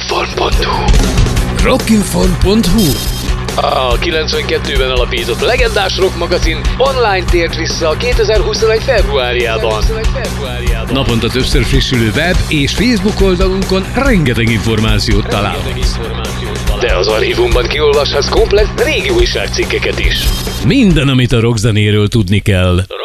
Rockinfon.hu. Rockinfon.hu. A 92-ben alapított legendás rock magazin online tért vissza a 2021. februárjában. Naponta többször frissülő web és Facebook oldalunkon rengeteg információt találhatsz. De az archívumban kiolvashatsz komplett régi újságcikkeket is. Minden, amit a rockzenéről tudni kell.